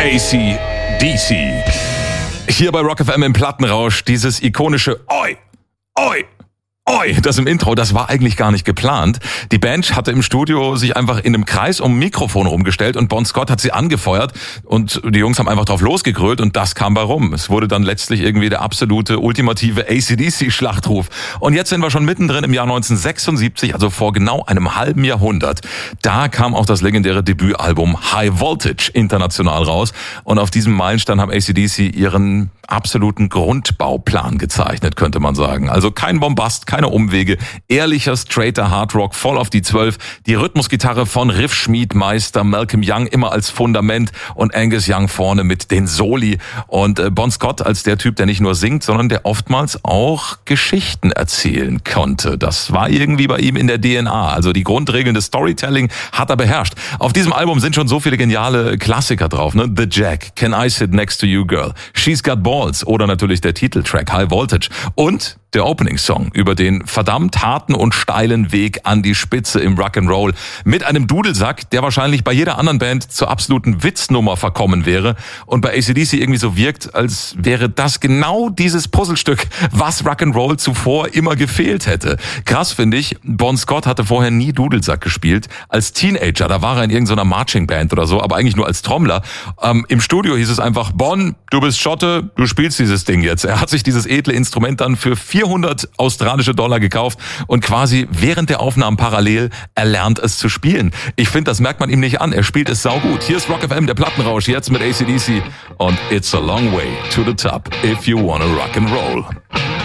AC/DC. Hier bei Rock FM im Plattenrausch, dieses ikonische Oi, Oi, Oi, das im Intro, das war eigentlich gar nicht geplant. Die Band hatte im Studio sich einfach in einem Kreis um ein Mikrofon rumgestellt und Bon Scott hat sie angefeuert und die Jungs haben einfach drauf losgegrölt und das kam bei rum. Es wurde dann letztlich irgendwie der absolute, ultimative AC/DC-Schlachtruf. Und jetzt sind wir schon mittendrin im Jahr 1976, also vor genau einem halben Jahrhundert. Da kam auch das legendäre Debütalbum High Voltage international raus und auf diesem Meilenstein haben AC/DC ihren absoluten Grundbauplan gezeichnet, könnte man sagen. Also kein Bombast, keine Umwege, ehrlicher, straighter Hardrock, voll auf die 12, die Rhythmusgitarre von Riffschmiedmeister Malcolm Young immer als Fundament und Angus Young vorne mit den Soli und Bon Scott als der Typ, der nicht nur singt, sondern der oftmals auch Geschichten erzählen konnte. Das war irgendwie bei ihm in der DNA, also die Grundregeln des Storytelling hat er beherrscht. Auf diesem Album sind schon so viele geniale Klassiker drauf, ne? The Jack, Can I Sit Next to You Girl, She's Got Balls oder natürlich der Titeltrack High Voltage und der Opening-Song über den verdammt harten und steilen Weg an die Spitze im Rock'n'Roll mit einem Dudelsack, der wahrscheinlich bei jeder anderen Band zur absoluten Witznummer verkommen wäre und bei AC/DC irgendwie so wirkt, als wäre das genau dieses Puzzlestück, was Rock'n'Roll zuvor immer gefehlt hätte. Krass finde ich, Bon Scott hatte vorher nie Dudelsack gespielt. Als Teenager, da war er in irgendeiner Marching-Band oder so, aber eigentlich nur als Trommler. Im Studio hieß es einfach, Bon, du bist Schotte, du spielst dieses Ding jetzt. Er hat sich dieses edle Instrument dann für 400 australische Dollar gekauft und quasi während der Aufnahmen parallel erlernt es zu spielen. Ich finde, das merkt man ihm nicht an. Er spielt es saugut. Hier ist Rock FM, der Plattenrausch, jetzt mit AC/DC und It's a long way to the top if you wanna rock and roll.